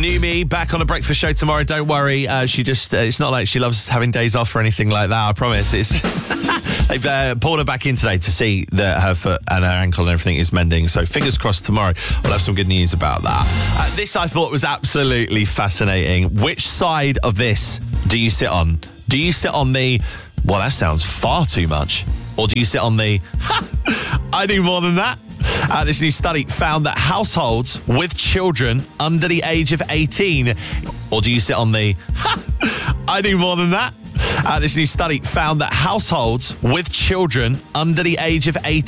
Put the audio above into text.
New me back on a breakfast show tomorrow. Don't worry. It's not like she loves having days off or anything like that. I promise. They've pulled her back in today to see that her foot and her ankle and everything is mending. So fingers crossed tomorrow we'll have some good news about that. This I thought was absolutely fascinating. Which side of this do you sit on? Do you sit on the, well, that sounds far too much? Or do you sit on the, I do more than that? This new study found that households with children under the age of 18, or do you sit on the, I do more than that? This new study found that households with children under the age of 18